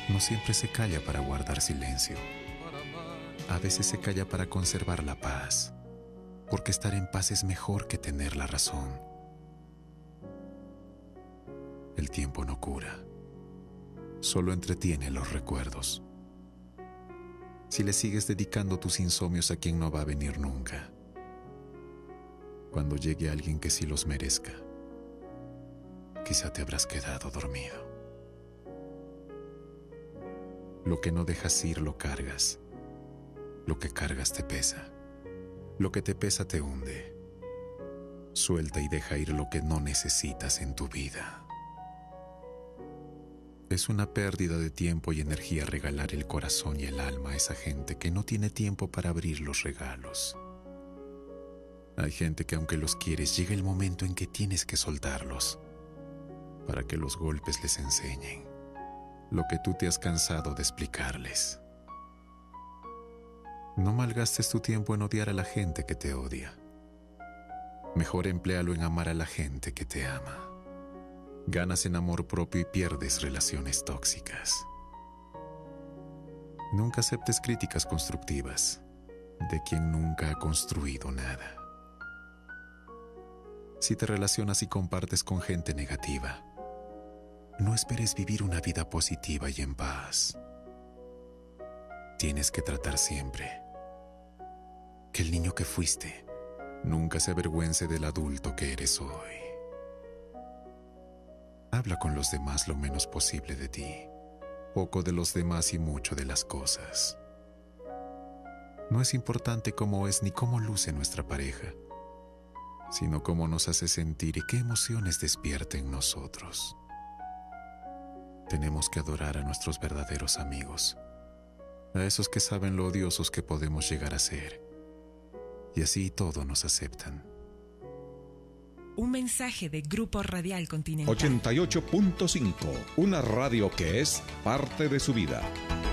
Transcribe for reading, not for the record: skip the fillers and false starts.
No siempre se calla para guardar silencio. A veces se calla para conservar la paz, porque estar en paz es mejor que tener la razón. El tiempo no cura, solo entretiene los recuerdos. Si le sigues dedicando tus insomnios a quien no va a venir nunca, cuando llegue alguien que sí los merezca, quizá te habrás quedado dormido. Lo que no dejas ir lo cargas. Lo que cargas te pesa. Lo que te pesa te hunde. Suelta y deja ir lo que no necesitas en tu vida. Es una pérdida de tiempo y energía regalar el corazón y el alma a esa gente que no tiene tiempo para abrir los regalos. Hay gente que aunque los quieres, llega el momento en que tienes que soltarlos para que los golpes les enseñen lo que tú te has cansado de explicarles. No malgastes tu tiempo en odiar a la gente que te odia. Mejor empléalo en amar a la gente que te ama. Ganas en amor propio y pierdes relaciones tóxicas. Nunca aceptes críticas constructivas de quien nunca ha construido nada. Si te relacionas y compartes con gente negativa, no esperes vivir una vida positiva y en paz. Tienes que tratar siempre que el niño que fuiste nunca se avergüence del adulto que eres hoy. Habla con los demás lo menos posible de ti, poco de los demás y mucho de las cosas. No es importante cómo es ni cómo luce nuestra pareja, sino cómo nos hace sentir y qué emociones despierta en nosotros. Tenemos que adorar a nuestros verdaderos amigos, a esos que saben lo odiosos que podemos llegar a ser, y así todo nos aceptan. Un mensaje de Grupo Radial Continental. 88.5, una radio que es parte de su vida.